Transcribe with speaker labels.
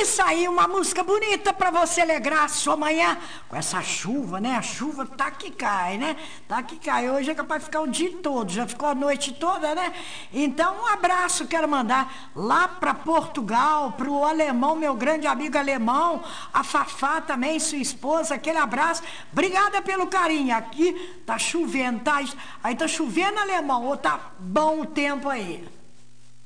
Speaker 1: isso aí, uma música bonita pra você alegrar a sua manhã. Com essa chuva, né? A chuva tá que cai, né? Tá que cai. Hoje é capaz de ficar o dia todo, já ficou a noite toda, né? Então, um abraço quero mandar lá pra Portugal, pro alemão, meu grande amigo alemão, a Fafá também, sua esposa, aquele abraço. Obrigada pelo carinho. Aqui tá chovendo, tá? Aí tá chovendo, alemão, ou tá bom o tempo aí?